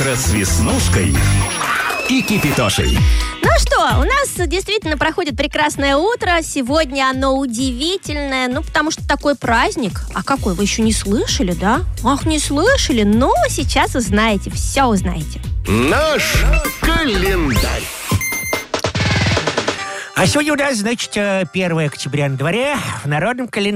Утро с Веснушкой и Кипятошей. Ну что, у нас действительно проходит прекрасное утро. Сегодня оно удивительное, потому что такой праздник. А какой, вы еще не слышали, да? Ах, не слышали? Ну, сейчас узнаете, все узнаете. Наш календарь. А сегодня у нас, значит, 1 октября на дворе. В народном календаре